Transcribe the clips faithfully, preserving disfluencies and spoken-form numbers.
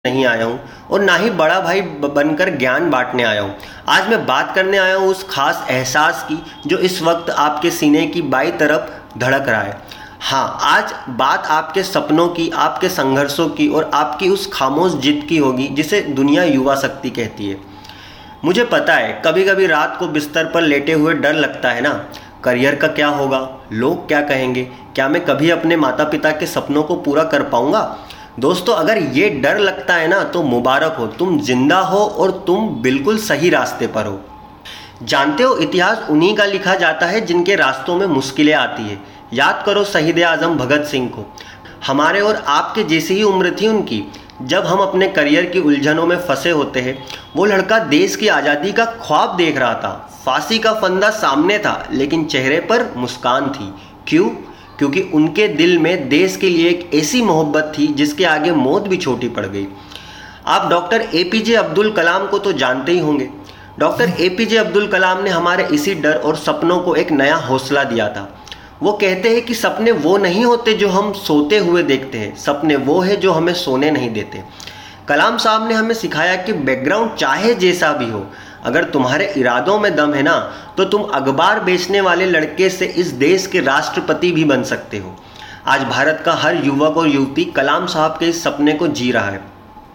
नहीं आया हूँ और ना ही बड़ा भाई बनकर ज्ञान बांटने आया हूँ। आज मैं बात करने आया हूँ उस खास एहसास की जो इस वक्त आपके सीने की बाईं तरफ धड़क रहा है। हाँ, आज बात आपके सपनों की, आपके संघर्षों की और आपकी उस खामोश जिद की होगी जिसे दुनिया युवा शक्ति कहती है। मुझे पता है कभी कभी रात को बिस्तर पर लेटे हुए डर लगता है ना, करियर का क्या होगा, लोग क्या कहेंगे, क्या मैं कभी अपने माता पिता के सपनों को पूरा कर पाऊंगा। दोस्तों, अगर ये डर लगता है ना तो मुबारक हो, तुम जिंदा हो और तुम बिल्कुल सही रास्ते पर हो। जानते हो, इतिहास उन्हीं का लिखा जाता है जिनके रास्तों में मुश्किलें आती है। याद करो शहीद आजम भगत सिंह को। हमारे और आपके जैसी ही उम्र थी उनकी। जब हम अपने करियर की उलझनों में फंसे होते हैं, वो लड़का देश की आज़ादी का ख्वाब देख रहा था। फांसी का फंदा सामने था लेकिन चेहरे पर मुस्कान थी। क्यों? क्योंकि उनके दिल में देश के लिए एक ऐसी मोहब्बत थी जिसके आगे मौत भी छोटी पड़ गई। आप डॉक्टर एपीजे अब्दुल कलाम को तो जानते ही होंगे। डॉक्टर एपीजे अब्दुल कलाम ने हमारे इसी डर और सपनों को एक नया हौसला दिया था। वो कहते हैं कि सपने वो नहीं होते जो हम सोते हुए देखते हैं, सपने वो है जो हमें सोने नहीं देते। कलाम साहब ने हमें सिखाया कि बैकग्राउंड चाहे जैसा भी हो, अगर तुम्हारे इरादों में दम है ना तो तुम अखबार बेचने वाले लड़के से इस देश के राष्ट्रपति भी बन सकते हो। आज भारत का हर युवक और युवती कलाम साहब के इस सपने को जी रहा है।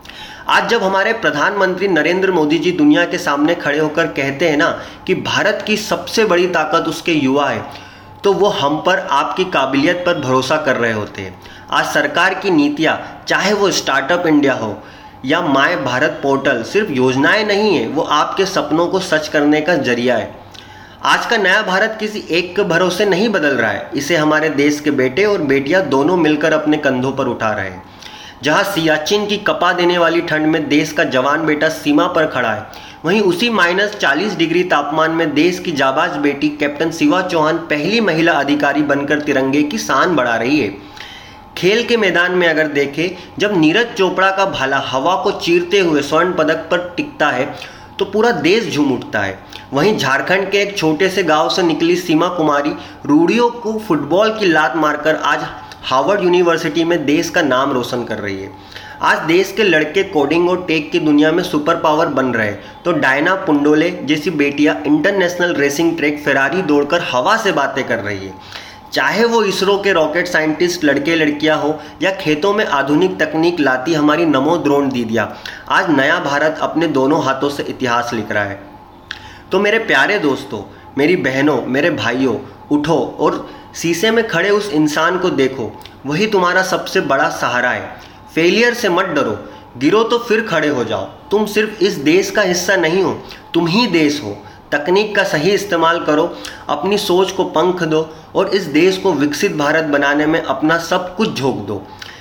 आज जब हमारे प्रधानमंत्री नरेंद्र मोदी जी दुनिया के सामने खड़े होकर कहते हैं ना कि भारत की सबसे बड़ी ताकत उसके युवा है, तो वो हम पर, आपकी काबिलियत पर भरोसा कर रहे होते हैं। आज सरकार की नीतियाँ, चाहे वो स्टार्टअप इंडिया हो या माय भारत पोर्टल, सिर्फ योजनाएं नहीं है, वो आपके सपनों को सच करने का जरिया है। आज का नया भारत किसी एक के भरोसे नहीं बदल रहा है, इसे हमारे देश के बेटे और बेटियां दोनों मिलकर अपने कंधों पर उठा रहे हैं। जहां सियाचिन की कपा देने वाली ठंड में देश का जवान बेटा सीमा पर खड़ा है, वहीं उसी माइनस चालीस डिग्री तापमान में देश की जाबाज बेटी कैप्टन शिवा चौहान पहली महिला अधिकारी बनकर तिरंगे की शान बढ़ा रही है। खेल के मैदान में अगर देखें, जब नीरज चोपड़ा का भाला हवा को चीरते हुए स्वर्ण पदक पर टिकता है तो पूरा देश झूम उठता है। वहीं झारखंड के एक छोटे से गांव से निकली सीमा कुमारी रूढ़ियों को फुटबॉल की लात मारकर आज हार्वर्ड यूनिवर्सिटी में देश का नाम रोशन कर रही है। आज देश के लड़के कोडिंग और टेक की दुनिया में सुपर पावर बन रहे हैं तो डायना पुंडोले जैसी बेटियां इंटरनेशनल रेसिंग ट्रैक फेरारी दौड़कर हवा से बातें कर रही है। चाहे वो इसरो के रॉकेट साइंटिस्ट लड़के लड़कियां हो या खेतों में आधुनिक तकनीक लाती हमारी नमो ड्रोन दीदियां, आज नया भारत अपने दोनों हाथों से इतिहास लिख रहा है। तो मेरे प्यारे दोस्तों, मेरी बहनों, मेरे भाइयों, उठो और शीशे में खड़े उस इंसान को देखो। वही तुम्हारा सबसे बड़ा सहारा है। फेलियर से मत डरो, गिरो तो फिर खड़े हो जाओ। तुम सिर्फ इस देश का हिस्सा नहीं हो, तुम ही देश हो। तकनीक का सही इस्तेमाल करो, अपनी सोच को पंख दो और इस देश को विकसित भारत बनाने में अपना सब कुछ झोंक दो।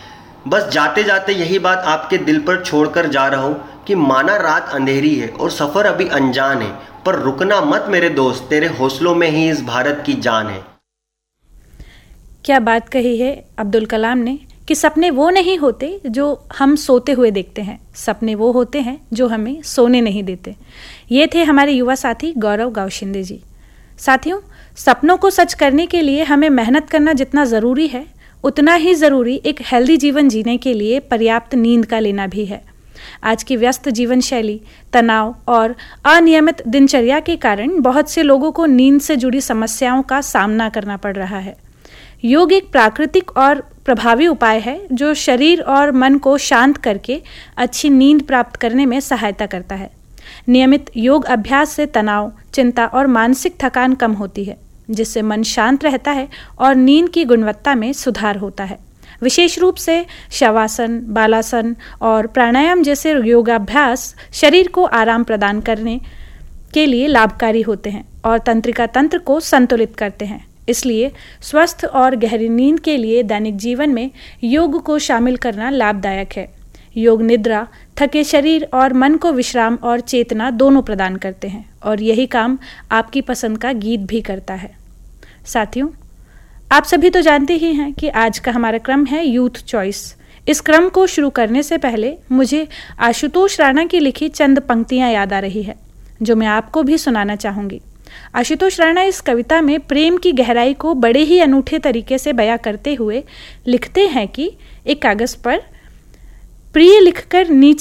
बस जाते जाते यही बात आपके दिल पर छोड़कर जा रहा हूँ कि माना रात अंधेरी है और सफ़र अभी अनजान है, पर रुकना मत मेरे दोस्त, तेरे हौसलों में ही इस भारत की जान है। क्या बात कही है अब्दुल कलाम ने कि सपने वो नहीं होते जो हम सोते हुए देखते हैं, सपने वो होते हैं जो हमें सोने नहीं देते। ये थे हमारे युवा साथी गौरव गावशिंदे जी। साथियों, सपनों को सच करने के लिए हमें मेहनत करना जितना ज़रूरी है, उतना ही ज़रूरी एक हेल्दी जीवन जीने के लिए पर्याप्त नींद का लेना भी है। आज की व्यस्त जीवन शैली, तनाव और अनियमित दिनचर्या के कारण बहुत से लोगों को नींद से जुड़ी समस्याओं का सामना करना पड़ रहा है। योग एक प्राकृतिक और प्रभावी उपाय है जो शरीर और मन को शांत करके अच्छी नींद प्राप्त करने में सहायता करता है। नियमित योग अभ्यास से तनाव, चिंता और मानसिक थकान कम होती है, जिससे मन शांत रहता है और नींद की गुणवत्ता में सुधार होता है। विशेष रूप से शवासन, बालासन और प्राणायाम जैसे योगाभ्यास शरीर को आराम प्रदान करने के लिए लाभकारी होते हैं और तंत्रिका तंत्र को संतुलित करते हैं। इसलिए स्वस्थ और गहरी नींद के लिए दैनिक जीवन में योग को शामिल करना लाभदायक है। योग निद्रा, थके शरीर और मन को विश्राम और चेतना दोनों प्रदान करते हैं और यही काम आपकी पसंद का गीत भी करता है। साथियों, आप सभी तो जानते ही हैं कि आज का हमारा क्रम है यूथ चॉइस। इस क्रम को शुरू करने से पहले मुझे आशुतोष राणा की लिखी चंद पंक्तियां याद आ रही है जो मैं आपको भी सुनाना चाहूँगी। आशुतोष राणा इस कविता में प्रेम की गहराई को बड़े ही अनूठे तरीके से बयां करते हुए लिखते हैं कि एक कागज़ पर प्रिय लिखकर नीचे